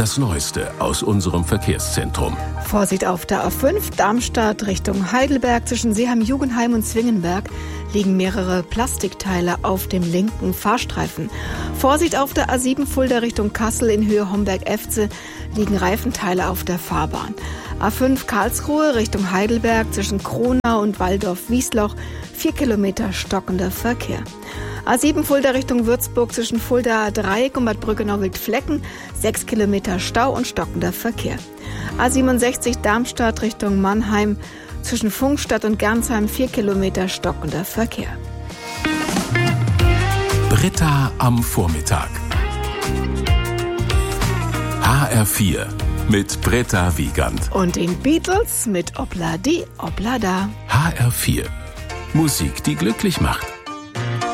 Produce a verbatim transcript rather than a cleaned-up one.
Das Neueste aus unserem Verkehrszentrum. Vorsicht auf der A fünf, Darmstadt Richtung Heidelberg. Zwischen Seeheim-Jugendheim und Zwingenberg liegen mehrere Plastikteile auf dem linken Fahrstreifen. Vorsicht auf der A sieben, Fulda Richtung Kassel in Höhe Homberg-Efze liegen Reifenteile auf der Fahrbahn. A fünf, Karlsruhe Richtung Heidelberg zwischen Kronau und Waldorf-Wiesloch, vier Kilometer stockender Verkehr. A sieben, Fulda Richtung Würzburg zwischen Fulda Dreieck und Bad Brückenau-Wildflecken, sechs Kilometer Stau und stockender Verkehr. A siebenundsechzig, Darmstadt Richtung Mannheim zwischen Funkstadt und Gernsheim, vier Kilometer stockender Verkehr. Britta am Vormittag. H R vier mit Britta Wiegand. Und den Beatles mit Obla di, Obla da. H R vier. Musik, die glücklich macht.